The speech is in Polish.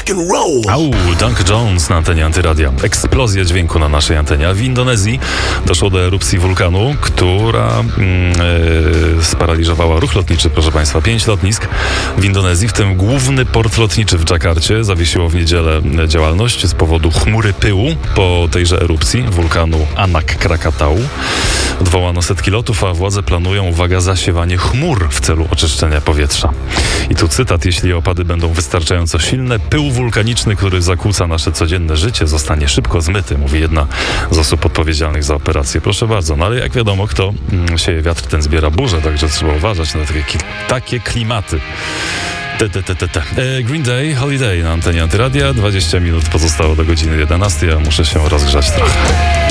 Au, Dunk Jones na antenie Antyradia. Eksplozja dźwięku na naszej antenie. A w Indonezji doszło do erupcji wulkanu, która sparaliżowała ruch lotniczy, proszę Państwa. 5 lotnisk w Indonezji, w tym główny port lotniczy w Dżakarcie, zawiesiło w niedzielę działalność z powodu chmury pyłu po tejże erupcji wulkanu Anak Krakatau. Odwołano setki lotów, a władze planują, uwaga, zasiewanie chmur w celu oczyszczenia powietrza. I tu cytat: jeśli opady będą wystarczająco silne, pył wulkaniczny, który zakłóca nasze codzienne życie, zostanie szybko zmyty, mówi jedna z osób odpowiedzialnych za operację. Proszę bardzo, no ale jak wiadomo, kto sieje wiatr, ten zbiera burzę, także trzeba uważać na takie klimaty. Green Day, Holiday na antenie Antyradia. 20 minut pozostało do godziny 11, a muszę się rozgrzać trochę.